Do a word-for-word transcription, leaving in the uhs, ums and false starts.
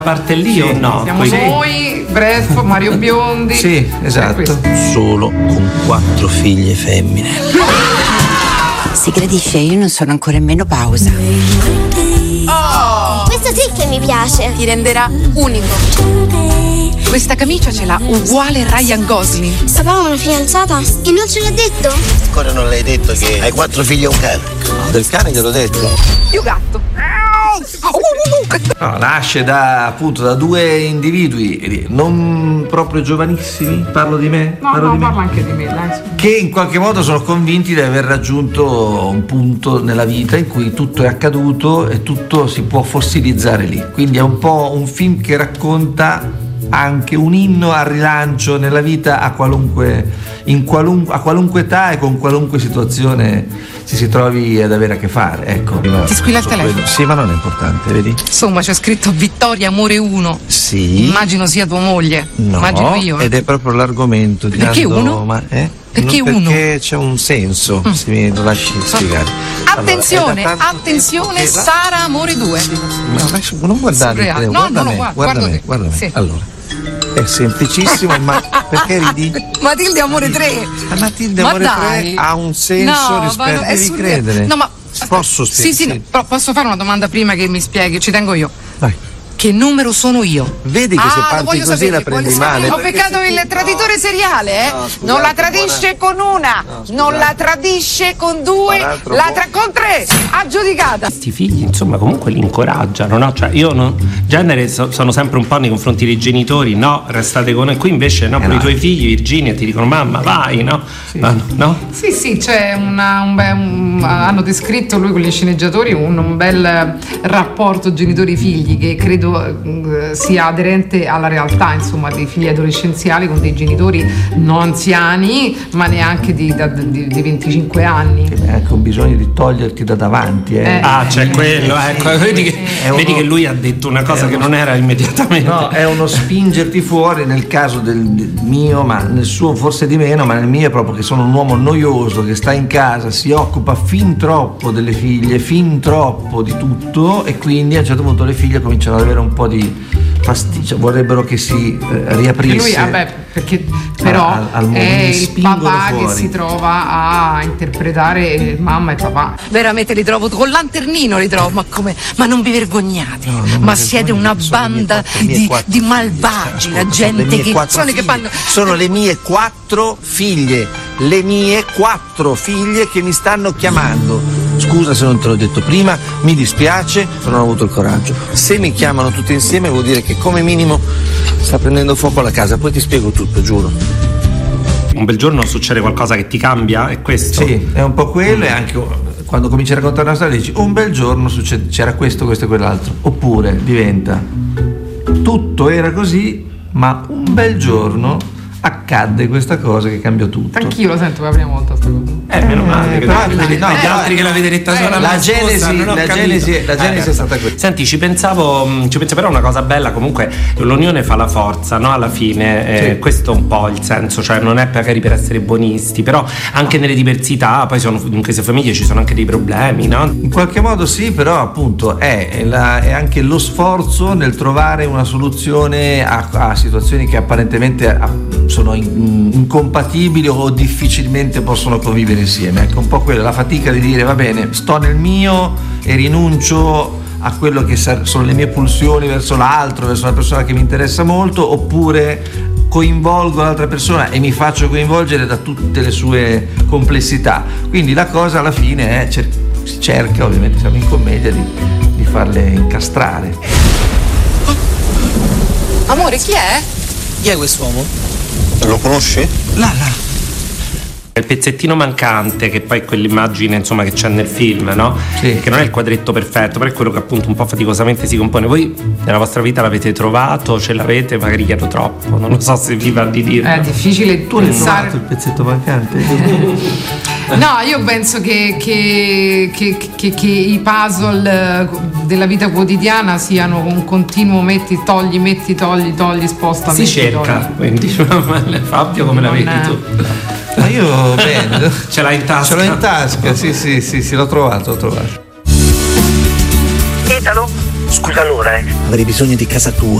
parte lì sì, o no? Siamo Poi... noi, Bref, Mario Biondi. Sì, esatto. Solo con quattro figlie femmine. Si gradisce, io non sono ancora in menopausa. Oh! Questo sì che mi piace. Ti renderà unico. Questa camicia ce l'ha uguale Ryan Gosling. Papà ha una fidanzata? E non ce l'ha detto? Ancora non l'hai detto che hai quattro figli e un cane? Del cane gliel'ho detto. Io gatto. No, nasce da appunto da due individui non proprio giovanissimi, parlo di me? No, parlo no, di me. parla anche di me, dai. Che in qualche modo sono convinti di aver raggiunto un punto nella vita in cui tutto è accaduto e tutto si può fossilizzare lì. Quindi è un po' un film che racconta anche un inno al rilancio nella vita a qualunque, in qualunque, a qualunque età e con qualunque situazione si si trovi ad avere a che fare, ecco. Ti squilla il telefono? Quello. Sì, ma non è importante, vedi? Insomma, c'è scritto Vittoria Amore uno. Sì. Immagino sia tua moglie. No, Immagino io. Eh. Ed è proprio l'argomento di Perché Nando, uno? Ma, eh? Perché non, uno? Perché c'è un senso, mm. se mi lo lasci spiegare. Attenzione, allora, attenzione, la... Sara Amore due. Ma lascia, non guardare il telefono, no, guarda no, me, no, guarda guardo me, te. guarda me. Sì. Allora, è semplicissimo, ma perché ridi? Matilde Amore tre. Ma Matilde ma Amore dai. tre ha un senso no, rispetto, ma devi sul... credere. No, ma posso spiegare? Sì, sì, sì. Però posso fare una domanda prima che mi spieghi, ci tengo io. Vai. Che numero sono io? Vedi che ah, se parti così sapere, la prendi male. Ho peccato il traditore seriale, eh? No, scusate, non la tradisce buona... con una, no, non la tradisce con due, la tra... con tre, aggiudicata. Questi figli, insomma, comunque li incoraggiano, no? Cioè, io non. Genere so, sono sempre un po' nei confronti dei genitori, no, restate con noi. Qui invece, no, eh per no. i tuoi figli, Virginia, ti dicono mamma, vai, no? Sì, Vanno, no? Sì, sì, c'è una, un bel, un, hanno descritto lui con gli sceneggiatori un, un bel rapporto genitori-figli che credo eh, sia aderente alla realtà, insomma, dei figli adolescenziali con dei genitori non anziani, ma neanche di, da, di, di venticinque anni. È anche un bisogno di toglierti da davanti, eh. Eh. Ah, c'è quello, ecco, vedi che, uno, vedi che lui ha detto una cosa che uno, non era immediatamente. No, è uno spingerti fuori nel caso del, del mio, ma nel suo forse di meno, ma nel mio è proprio che sono un uomo noioso che sta in casa, si occupa fin troppo delle figlie, fin troppo di tutto, e quindi a un certo punto le figlie cominciano ad avere un po' di fastidio, vorrebbero che si eh, riaprisse. Lui, vabbè, perché però al, al è il papà fuori. che si trova a interpretare mamma e papà. Veramente li trovo con lanternino, li trovo, ma come? Ma non vi vergognate? No, non ma mi siete vergogno, una sono banda le mie di, quattro di figlie. malvagi, la Ascolta, gente sono le mie che quattro sono che figlie. fanno. Sono le mie quattro figlie, le mie quattro figlie che mi stanno chiamando. Scusa se non te l'ho detto prima, mi dispiace, non ho avuto il coraggio. Se mi chiamano tutte insieme vuol dire che come minimo sta prendendo fuoco la casa, poi ti spiego tutto, giuro. Un bel giorno succede qualcosa che ti cambia, è questo? Sì, è un po' quello, e anche quando cominci a raccontare una storia dici un bel giorno succede, c'era questo, questo e quell'altro. Oppure diventa tutto era così, ma un bel giorno accadde questa cosa che cambiò tutto. Anch'io lo sento per la prima volta sta cosa. Eh, meno male, Eh, che però, no, no, gli però- altri che l'avete detta solo la la genesi- scusa, non ho la capito. genesi- la genesi è stata questa. Senti, ci pensavo, ci pensavo però una cosa bella, comunque l'unione fa la forza, no? Alla fine, eh, Sì. questo è un po' il senso, cioè non è magari per essere buonisti, però anche nelle diversità, poi sono, in queste famiglie ci sono anche dei problemi, no? In qualche modo sì, però appunto è, è la- è anche lo sforzo nel trovare una soluzione a, a situazioni che apparentemente a- sono in- incompatibili o difficilmente possono convivere insieme. Ecco, un po' quella, la fatica di dire va bene, sto nel mio e rinuncio a quello che sar- sono le mie pulsioni verso l'altro, verso una persona che mi interessa molto, oppure coinvolgo l'altra persona e mi faccio coinvolgere da tutte le sue complessità. Quindi la cosa alla fine è cer- si cerca, ovviamente siamo in commedia, di, di farle incastrare. Amore, chi è? Chi è quest'uomo? Lo conosci? Là, là. Il pezzettino mancante, che poi è quell'immagine insomma che c'è nel film, no? Sì. Che non è il quadretto perfetto, però è quello che appunto un po' faticosamente si compone. Voi nella vostra vita l'avete trovato, ce l'avete? Magari chiedo troppo, non lo so se vi va di dirlo. È difficile Tu l'hai pensare. trovato il pezzetto mancante? No, io penso che, che, che, che, che i puzzle eh, della vita quotidiana siano un continuo metti, togli, metti, togli, togli, sposta, Si metti, cerca, togli. quindi Fabio come la Non vedi è- tu? Ma io bene. Ce l'hai in tasca? Ce l'ho in tasca, sì, sì, sì, sì, l'ho trovato, l'ho trovato. Italo, Scusa l'ora, eh. Avrei bisogno di casa tua.